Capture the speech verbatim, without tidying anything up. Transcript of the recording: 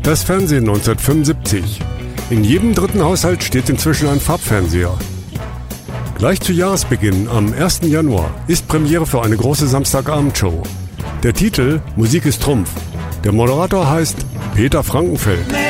Das Fernsehen neunzehnhundertfünfundsiebzig. In jedem dritten Haushalt steht inzwischen ein Farbfernseher. Gleich zu Jahresbeginn, am ersten Januar, ist Premiere für eine große Samstagabendshow. Der Titel Musik ist Trumpf. Der Moderator heißt Peter Frankenfeld.